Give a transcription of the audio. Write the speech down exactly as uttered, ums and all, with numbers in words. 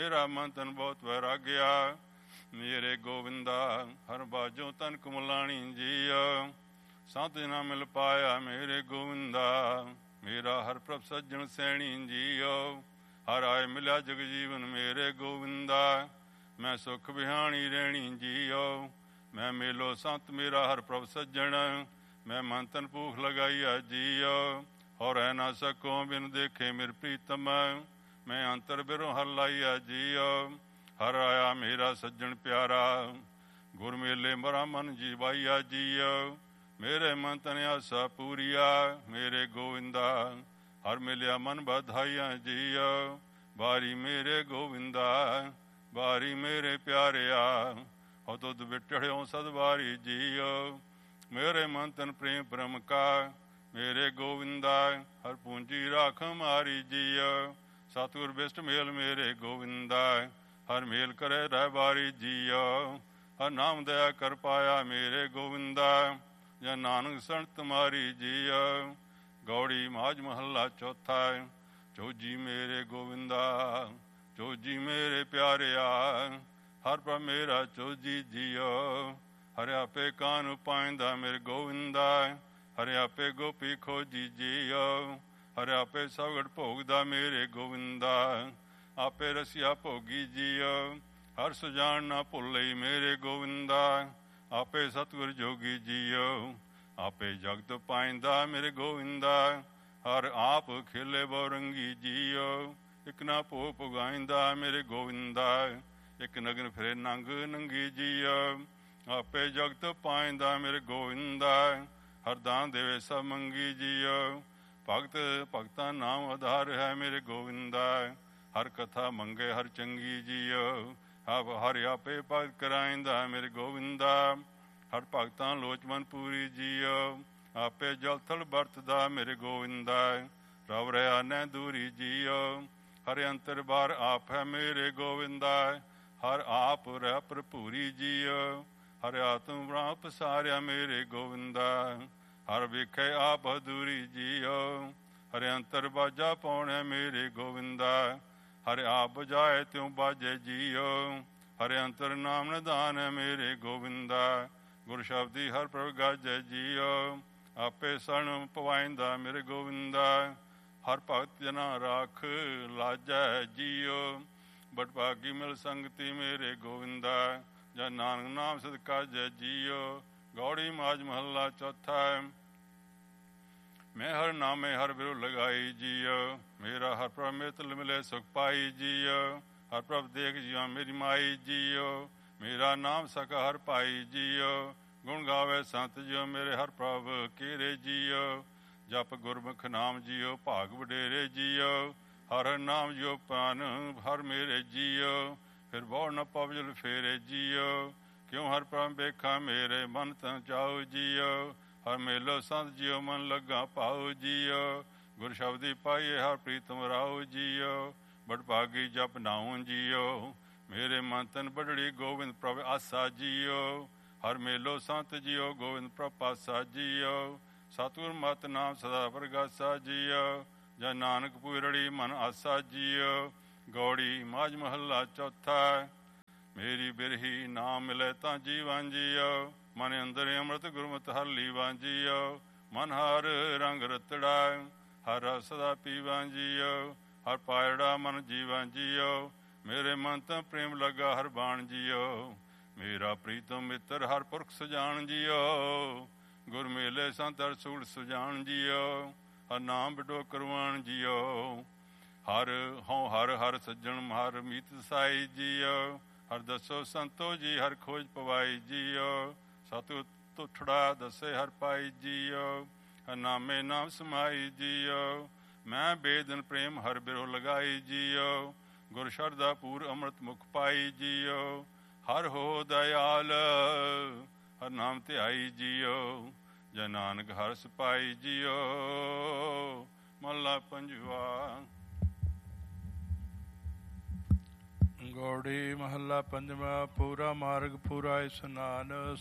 ਮੇਰਾ ਮਨ ਤਨ ਬਹੁਤ ਵੈਰਾਗਿਆ। ਮੇਰੇ ਗੋਵਿੰਦਾ ਹਰ ਬਾਜੋ ਤਨ ਕੁਮਲਾਣੀ ਜੀਓ। ਸੰਤ ਨਾ ਮਿਲ ਪਾਇਆ ਮੇਰੇ ਗੋਵਿੰਦਾ। ਮੇਰਾ ਹਰ ਪ੍ਰਭ ਸੱਜਣ ਸੈਣੀ ਜੀਓ। ਹਰ ਆਏ ਮਿਲਿਆ ਜਗ ਜੀਵਨ ਮੇਰੇ ਗੋਵਿੰਦਾ। ਮੈਂ ਸੁਖ ਬਿਹਾਣੀ ਰਹਿਣੀ ਜੀਓ। ਮੈਂ ਮੇਲੋ ਸੰਤ ਮੇਰਾ ਹਰ ਪ੍ਰਭ ਸੱਜਣ। ਮੈਂ ਮਨ ਤਨ ਭੂਖ ਲਗਾਈਆ ਜੀਓ। ਔਰ ਰਹਿ ਨਾ ਸਕੋ ਬਿਨ ਦੇਖੇ ਮੇਰ ਪ੍ਰੀਤਮ। ਮੈਂ ਅੰਤਰ ਬਿਰੋਂ ਹਰ ਲਾਈਆ ਜੀਓ। ਹਰ ਆਇਆ ਮੇਰਾ ਸੱਜਣ ਪਿਆਰਾ। ਗੁਰ ਮੇਲੇ ਮਰਾ ਮਨ ਜੀਵਾਈਆ ਜੀਓ। ਮੇਰੇ ਮਨ ਤਨ ਆਸਾ ਪੂਰੀਆ ਮੇਰੇ ਗੋਵਿੰਦਾ। ਹਰ ਮਿਲਿਆ ਮਨ ਵਧਾਈਆ ਜੀਓ। ਬਾਰੀ ਮੇਰੇ ਗੋਵਿੰਦਾ ਬਾਰੀ ਮੇਰੇ ਪਿਆਰਿਆ। ਹੋ ਤੁਧ ਵਿਟੜਿਓ ਸਦਵਾਰੀ ਜੀਓ। ਮੇਰੇ ਮਨ ਤਨ ਪ੍ਰੇਮ ਬ੍ਰਹਮ ਕਾ ਮੇਰੇ ਗੋਵਿੰਦਾ। ਹਰ ਪੂੰਜੀ ਰਾਖ ਮਾਰੀ ਜੀਓ। ਸਤਿਗੁਰ ਬਿਸ਼ਟ ਮੇਲ ਮੇਰੇ ਗੋਵਿੰਦਾ। ਹਰ ਮੇਲ ਕਰੇ ਰਹਿ ਬਾਰੀ ਜੀਓ। ਹਰ ਨਾਮ ਦਇਆ ਕਰ ਪਾਇਆ ਮੇਰੇ ਗੋਵਿੰਦਾ। ਜਾਂ ਨਾਨਕ ਸਣ ਤੁਮਾਰੀ ਜੀਓ। ਗੌੜੀ ਮਾਝ ਮਹੱਲਾ ਚੌਥਾ। ਚੌਜੀ ਮੇਰੇ ਗੋਵਿੰਦਾ ਚੌਜੀ ਮੇਰੇ ਪਿਆਰਿਆ। ਹਰ ਪ੍ਰਭ ਮੇਰਾ ਚੌਜੀ ਜੀਓ। ਹਰ ਆਪੇ ਕਾਨੂੰ ਪਾਇੰਦਾ ਮੇਰੇ ਗੋਵਿੰਦਾ। ਹਰ ਆਪੇ ਗੋਪੀ ਖੋਜੀ ਜੀਓ। ਹਰ ਆਪੇ ਸਵਗੜ ਭੋਗਦਾ ਮੇਰੇ ਗੋਵਿੰਦਾ। ਆਪੇ ਰਸਿਆ ਭੋਗੀ ਜੀਓ। ਹਰ ਸੁਜਾਨ ਨਾ ਭੁੱਲਈ ਮੇਰੇ ਗੋਵਿੰਦਾ। ਆਪੇ ਸਤਿਗੁਰ ਜੋਗੀ ਜੀਓ। ਆਪੇ ਜਗਤ ਪਾਇੰਦਾ ਮੇਰੇ ਗੋਵਿੰਦਾ। ਹਰ ਆਪ ਖੇਲੇ ਬੌਰੰਗੀ ਜੀਓ। ਇੱਕ ਨਾ ਭੋ ਪੁਗਾਇੰਦਾ ਮੇਰੇ ਗੋਵਿੰਦਾ। ਇੱਕ ਨਗਨ ਫਿਰੇ ਨੰਗ ਨੰਗੀ ਜੀਓ। ਆਪੇ ਜਗਤ ਪਾਇੰਦਾ ਮੇਰੇ ਗੋਵਿੰਦਾ। ਹਰ ਦਾਨ ਦੇਵੇ ਸਭ ਮੰਗੀ ਜੀਓ। ਭਗਤ ਭਗਤਾਂ ਨਾਮ ਆਧਾਰ ਹੈ ਮੇਰੇ ਗੋਵਿੰਦਾ। ਹਰ ਕਥਾ ਮੰਗੇ ਹਰ ਚੰਗੀ ਜੀਓ। ਆਪ ਹਰ ਆਪੇ ਭਗਤ ਕਰਾਇੰਦਾ ਮੇਰੇ ਗੋਵਿੰਦਾ। ਹਰ ਭਗਤਾਂ ਲੋਚਮਨ ਪੂਰੀ ਜੀਓ। ਆਪੇ ਜਲ ਥਲ ਵਰਤਦਾ ਮੇਰੇ ਗੋਵਿੰਦਾ। ਰਵ ਰਿਆ ਨੈ ਦੂਰੀ ਜੀਓ। ਹਰ ਅੰਤਰ ਬਾਰ ਆਪ ਹੈ ਮੇਰੇ ਗੋਵਿੰਦਾ। ਹਰ ਆਪ ਰਹਿ ਭਰਪੂਰੀ ਜੀਓ। ਹਰ ਆਤਮ ਬ੍ਰਹਮ ਪਸਾਰਿਆ ਮੇਰੇ ਗੋਵਿੰਦਾ। ਹਰ ਵੇਖੇ ਆਪ ਹਦੂਰੀ ਜੀਓ। ਹਰ ਅੰਤਰ ਬਾਜਾ ਪਾਉਣਾ ਮੇਰੇ ਗੋਵਿੰਦਾ। ਹਰ ਆਪ ਬਜਾਏ ਤਿਉ ਬਾਜੇ ਜੀਓ। ਹਰ ਅੰਤਰ ਨਾਮ ਨਿਧਾਨ ਹੈ ਮੇਰੇ ਗੋਵਿੰਦਾ। ਗੁਰ ਸ਼ਬਦੀ ਹਰ ਪ੍ਰਭ ਗਾਜੈ ਜੀਓ। ਆਪੇ ਸਣ ਪਵਾਇੰਦਾ ਮੇਰੇ ਗੋਵਿੰਦਾ। ਹਰ ਭਗਤ ਜਨਾ ਰਾਖ ਲਾਜੈ ਜੀਓ। ਬਟ ਭਾਗੀ ਮਿਲ ਸੰਗਤੀ ਮੇਰੇ ਗੋਵਿੰਦਾ। ਜਾਂ ਨਾਨਕ ਨਾਮ ਸਦਕਾ ਜੈ ਜੀਓ। ਗੌੜੀ ਮਾਝ ਮਹੱਲਾ ਚੌਥਾ। ਮੈਂ ਹਰ ਨਾਮੇ ਹਰ ਬਿਰੁ ਲਗਾਈ ਜੀਓ। ਮੇਰਾ ਹਰ ਪ੍ਰਭ ਮਿਤਲ ਮਿਲੇ ਸੁਖ ਪਾਈ ਜੀਓ। ਹਰ ਪ੍ਰਭ ਦੇਖ ਜੀਓ ਮੇਰੀ ਮਾਈ ਜੀਓ। ਮੇਰਾ ਨਾਮ ਸਕਾ ਹਰ ਪਾਈ ਜੀਓ। ਗੁਣ ਗਾਵੇ ਸੰਤ ਜੀਓ ਮੇਰੇ ਹਰ ਪ੍ਰਭ ਕੀਰੇ ਜੀਓ। ਜਪ ਗੁਰਮੁਖ ਨਾਮ ਜੀਓ ਭਾਗ ਵਡੇਰੇ ਜੀਓ। ਹਰ ਨਾਮ ਜੀਓ ਪਾਨ ਹਰ ਮੇਰੇ ਜੀਓ। ਫਿਰ ਬੋੜ ਨ ਪਵਜਲ ਫੇਰੇ ਜੀਓ। ਕਿਉਂ ਹਰ ਪ੍ਰਭ ਵੇਖਾ ਮੇਰੇ ਮਨ ਤਨ ਚਾਉ ਜੀਓ। ਹਰ ਮੇਲੋ ਸੰਤ ਜੀਓ ਮਨ ਲੱਗਾ ਪਾਉ ਜੀਓ। ਗੁਰ ਸ਼ਬਦੀ ਪਾਈਏ ਹਰ ਪ੍ਰੀਤਮ ਰਾਉ ਜੀਓ। ਬੜ ਭਾਗੀ ਜਪ ਨਾਉ ਜੀਓ। ਮੇਰੇ ਮਨ ਤਨ ਬੜੜੀ ਗੋਬਿੰਦ ਪ੍ਰਭ ਆਸਾ ਜੀਓ। ਹਰ ਮੇਲੋ ਸੰਤ ਜੀਓ ਗੋਬਿੰਦ ਪ੍ਰਭ ਪਾਸਾ ਜੀਓ। ਸਤਿਗੁਰ ਮਤ ਨਾਮ ਸਦਾ ਪ੍ਰਗਾਸਾ ਜੀਓ। ਜਾਂ ਨਾਨਕ ਪੂਰੜੀ ਮਨ ਆਸਾ ਜੀਓ। ਗੌੜੀ ਮਾਝ ਮਹੱਲਾ ਚੌਥਾ। ਮੇਰੀ ਬਿਰਹੀ ਨਾਮ ਮਿਲੇ ਤਾਂ ਜੀਵਨ ਜੀਓ। ਮਨ ਅੰਦਰ ਅੰਮ੍ਰਿਤ ਗੁਰਮਤਿ ਹਰ ਲੀਵਾਂ ਜੀਓ। ਮਨ ਹਰ ਰੰਗ ਰਤੜਾ ਹਰ ਰਸ ਸਦਾ ਪੀਵਾਂ ਜੀਓ। ਹਰ ਪਾਇੜਾ ਮਨ ਜੀਵਾਂ ਜੀਓ। ਮੇਰੇ ਮਨ ਤਾਂ ਪ੍ਰੇਮ ਲੱਗਾ ਹਰ ਬਾਣ ਜੀਓ। ਮੇਰਾ ਪ੍ਰੀਤਮ ਮਿੱਤਰ ਹਰ ਪੁਰਖ ਸੁਜਾਨ ਜੀਓ। ਗੁਰ ਮੇਲੇ ਸੰਤ ਹਰ ਸੂਲ ਸੁਜਾਨ ਜੀਓ। ਹਰ ਨਾਮ ਬਿਟੋ ਕਰਵਾਣ ਜੀਓ। ਹਰ ਹਉ ਹਰ ਹਰ ਸੱਜਣ ਹਰ ਮੀਤ ਸਾਈ ਜੀਓ। ਹਰ ਦੱਸੋ ਸੰਤੋ ਜੀ ਹਰ ਖੋਜ ਪਵਾਈ ਜੀਓ। ਸਤਿ ਤੁਠੜਾ ਦੱਸੇ ਹਰ ਪਾਈ ਜੀਓ। ਹਰ ਨਾਮੇ ਨਾਮ ਸਮਾਈ ਜੀਓ। ਮੈਂ ਬੇਦਨ ਪ੍ਰੇਮ ਹਰ ਬਿਰੋ ਲਗਾਈ ਜੀਓ। ਗੁਰ ਸ਼ਰਦਾ ਪੂਰ ਅੰਮ੍ਰਿਤ ਮੁਖ ਪਾਈ ਜੀਓ। ਹਰ ਹੋ ਦਇਆਲ ਹਰ ਨਾਮ ਧਿਆਈ ਜੀਓ। ਜੈ ਨਾਨਕ ਹਰ ਸਿਪਾਈ ਜੀਓ। ਮਹੱਲਾ ਪੰਜਵਾ। ਗੌੜੀ ਮਹੱਲਾ ਪੰਜਵਾਂ। ਪੂਰਾ ਮਾਰਗ ਪੂਰਾ ਇਸਨਾਨ